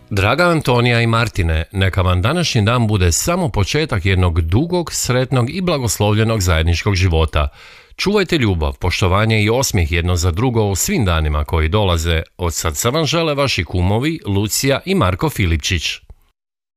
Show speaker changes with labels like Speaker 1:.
Speaker 1: Draga Antonija i Martine, neka vam današnji dan bude samo početak jednog dugog, sretnog i blagoslovljenog zajedničkog života. Čuvajte ljubav, poštovanje i osmijeh jedno za drugo u svim danima koji dolaze. Od srca vam žele vaši kumovi Lucija i Marko Filipčić.